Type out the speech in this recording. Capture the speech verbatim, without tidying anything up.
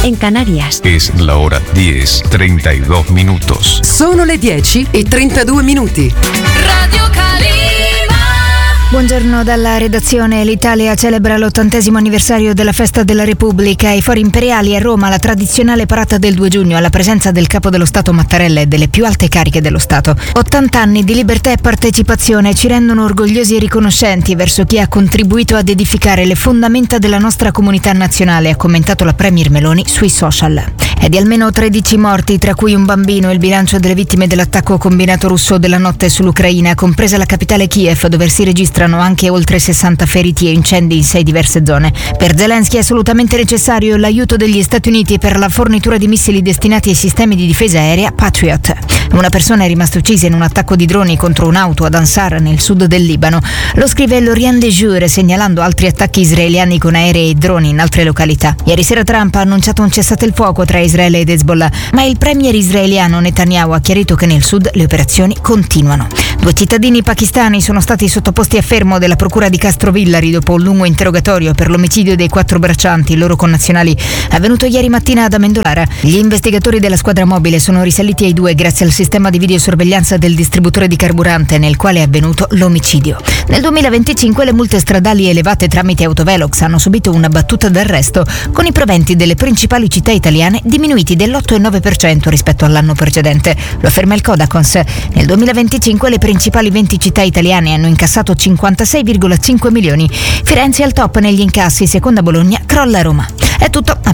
en Canarias. Es la hora diez, treinta y dos minutos. Sono le dieci e trentadue minuti. Radio Calima. Buongiorno dalla redazione. L'Italia celebra l'ottantesimo anniversario della Festa della Repubblica. Ai Fori Imperiali a Roma la tradizionale parata del due giugno alla presenza del Capo dello Stato Mattarella e delle più alte cariche dello Stato. ottanta anni di libertà e partecipazione ci rendono orgogliosi e riconoscenti verso chi ha contribuito ad edificare le fondamenta della nostra comunità nazionale, ha commentato la Premier Meloni sui social. È di almeno tredici morti, tra cui un bambino, il bilancio delle vittime dell'attacco combinato russo della notte sull'Ucraina, compresa la capitale Kiev, dove si registrano anche oltre sessanta feriti e incendi in sei diverse zone. Per Zelensky è assolutamente necessario l'aiuto degli Stati Uniti per la fornitura di missili destinati ai sistemi di difesa aerea Patriot. Una persona è rimasta uccisa in un attacco di droni contro un'auto ad Ansar, nel sud del Libano. Lo scrive l'Orient des Jours, segnalando altri attacchi israeliani con aerei e droni in altre località. Ieri sera Trump ha annunciato un cessate il fuoco tra Israele ed Hezbollah, ma il premier israeliano Netanyahu ha chiarito che nel sud le operazioni continuano. Due cittadini pakistani sono stati sottoposti a fermo della procura di Castrovillari dopo un lungo interrogatorio per l'omicidio dei quattro braccianti, i loro connazionali, avvenuto ieri mattina ad Amendolara. Gli investigatori della squadra mobile sono risaliti ai due grazie al sistema di videosorveglianza del distributore di carburante nel quale è avvenuto l'omicidio. Nel duemilaventicinque le multe stradali elevate tramite autovelox hanno subito una battuta d'arresto, con i proventi delle principali città italiane diminuiti dell'otto virgola nove per cento rispetto all'anno precedente. Lo afferma il Codacons. Nel duemilaventicinque le principali venti città italiane hanno incassato cinquantasei virgola cinque milioni. Firenze è al top negli incassi, seconda Bologna, crolla Roma. È tutto. A